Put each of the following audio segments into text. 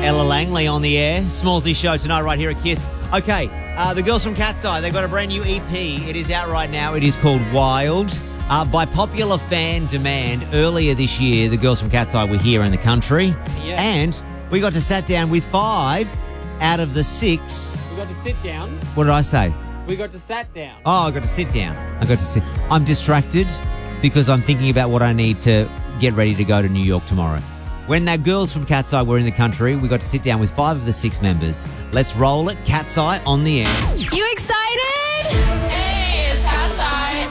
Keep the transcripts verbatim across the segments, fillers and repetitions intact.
Ella Langley on the air. Smallsy show tonight right here at Kiss. Okay, uh, the girls from Cat's Eye, they've got a brand new E P. It is out right now. It is called Wild. Uh, by popular fan demand, earlier this year, the girls from Cat's Eye were here in the country. Yeah. And we got to sat down with five out of the six. We got to sit down. What did I say? We got to sat down. Oh, I got to sit down. I got to sit. I'm distracted because I'm thinking about what I need to get ready to go to New York tomorrow. When the girls from Cat's Eye were in the country, we got to sit down with five of the six members. Let's roll it. Cat's Eye on the air. You excited? Hey, it's Cat's Eye.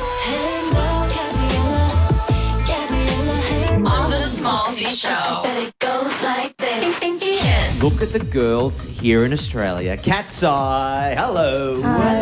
On the Smallsy Show. It goes like this. Kiss. Look at the girls here in Australia. Cat's Eye. Hello.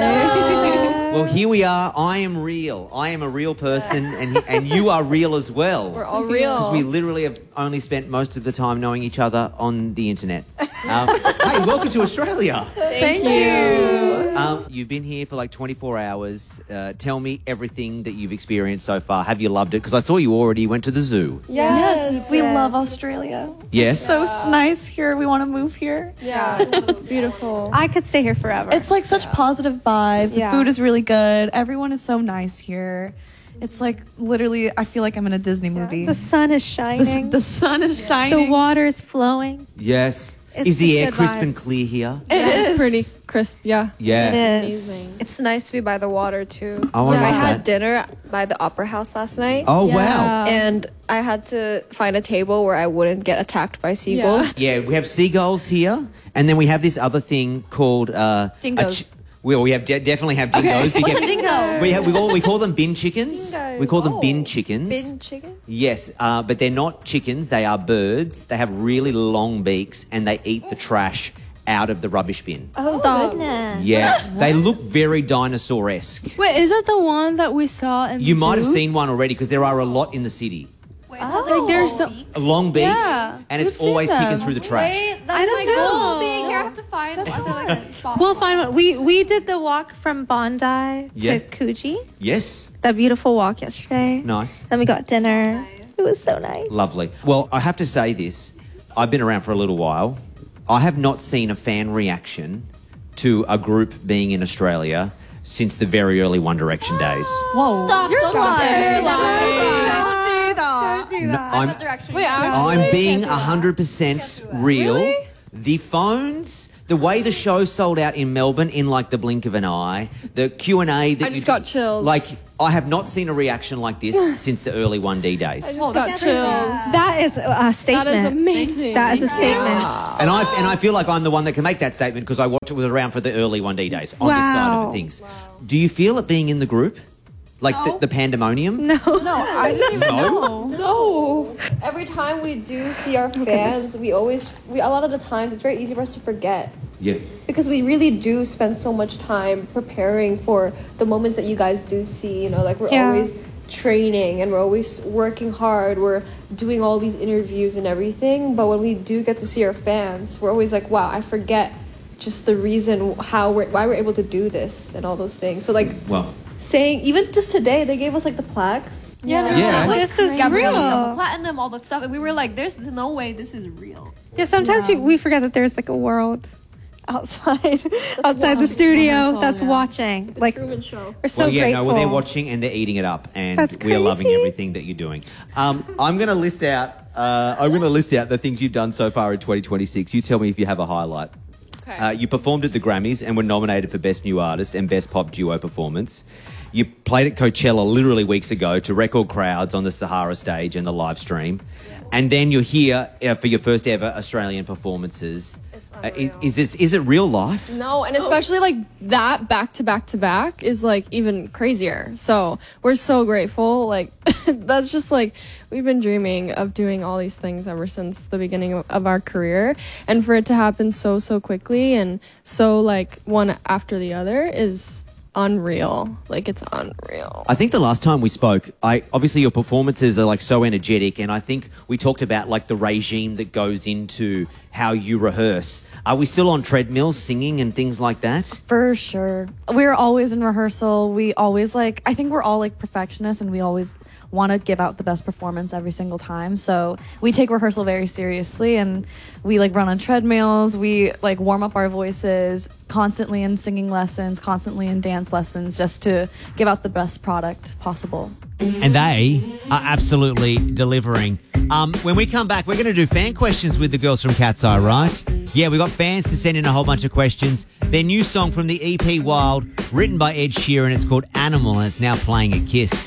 Hello. Well, here we are. I am real. I am a real person, and and you are real as well. We're all real. Because we literally have only spent most of the time knowing each other on the internet. Um, hey, welcome to Australia. Thank, Thank you. Um, you've been here for like twenty-four hours. Uh, tell me everything that you've experienced so far. Have you loved it? Because I saw you already went to the zoo. Yes, Yes, we love Australia. Yes. So s- nice here. We want to move here. Yeah, it's beautiful. I could stay here forever. It's like such positive vibes. Yeah. The food is really good. Everyone is so nice here. It's like literally, I feel like I'm in a Disney movie. The sun is The, shining. s- the sun is shining. The water is flowing. Yes. It's Is the just air good crisp and vibes. clear here? It is It's pretty crisp, yeah. Yeah. It is. Amazing. It's nice to be by the water too. Oh, I I like had that. dinner by the Opera House last night. Oh, wow. And I had to find a table where I wouldn't get attacked by seagulls. Yeah, we have seagulls here, and then we have this other thing called uh, a Dingoes. ch- well, we have de- definitely have dingoes. What's a dingo? We have, we call we call them bin chickens. Dingoes. We call them Oh. bin chickens. Bin chicken? Yes, uh, but they're not chickens. They are birds. They have really long beaks, and they eat the trash out of the rubbish bin. Oh, Stop. goodness. Yeah, they look very dinosaur-esque. Wait, is that the one that we saw in You the might have zoo? seen one already because there are a lot in the city. Like there's so A long beak, Yeah, and it's we've seen always picking them. through the trash. that's I don't my know. goal being here. I have to find I feel like a spot. We'll find one. We we did the walk from Bondi Yeah. to Coogee. Yes, That beautiful walk yesterday. nice. Then we got dinner. It was so nice. Lovely. Well, I have to say this. I've been around for a little while. I have not seen a fan reaction to a group being in Australia since the very early One Direction days. Whoa. Stop. You're Stop. lying. Stop. Don't do that. No, I'm, Wait, actually? I'm being one hundred percent real. The phones, the way the show sold out in Melbourne in like the blink of an eye, the Q and A that I you just do- got chills. Like, I have not seen a reaction like this since the early one D days. got chills. That is a statement. That is amazing. That is a statement. And I and I feel like I'm the one that can make that statement because I watched it was around for the early one D days on this side of Wow. things. Do you feel it being in the group? Like the, the pandemonium? No. I didn't even know. No. Every time we do see our fans, we always, we a lot of the times, it's very easy for us to forget. Yeah. Because we really do spend so much time preparing for the moments that you guys do see. You know, like we're Yeah. always training and we're always working hard. We're doing all these interviews and everything. But when we do get to see our fans, we're always like, wow, I forget just the reason how we're, why we're able to do this and all those things. So like Well, saying, even just today, they gave us like the plaques. Yeah. Yeah. This is Gabrielle's real. double platinum, all that stuff, and we were like, "There's, there's no way this is real." Yeah, sometimes We, we forget that there's like a world outside outside the studio that's watching. Like Truman Show. we're so well, yeah, grateful. no, well, they're watching and they're eating it up, and That's we are loving crazy. everything that you're doing. Um, I'm going to list out. Uh, I'm going to list out the things you've done so far in twenty twenty-six. You tell me if you have a highlight. Okay. Uh, you performed at the Grammys and were nominated for Best New Artist and Best Pop Duo Performance. You played at Coachella literally weeks ago to record crowds on the Sahara stage and the live stream. And then you're here uh, for your first ever Australian performances. Uh, is, is this is it real life? No, and especially like that back to back to back is like even crazier. So we're so grateful. Like that's just like we've been dreaming of doing all these things ever since the beginning of, of our career, and for it to happen so so quickly and so like one after the other is unreal. Like, it's unreal. I think the last time we spoke, I obviously your performances are like so energetic, and I think we talked about like the regime that goes into how you rehearse. Are we still on treadmills singing and things like that? For sure. We're always in rehearsal. We always like, I think we're all like perfectionists and we always want to give out the best performance every single time. So we take rehearsal very seriously and we like run on treadmills. We like warm up our voices constantly in singing lessons, constantly in dance lessons, just to give out the best product possible. And they are absolutely delivering. Um, when we come back, we're going to do fan questions with the girls from Cat's Eye, right? Yeah, we got fans to send in a whole bunch of questions. Their new song from the E P Wild, written by Ed Sheeran, it's called Animal, and it's now playing at Kiss.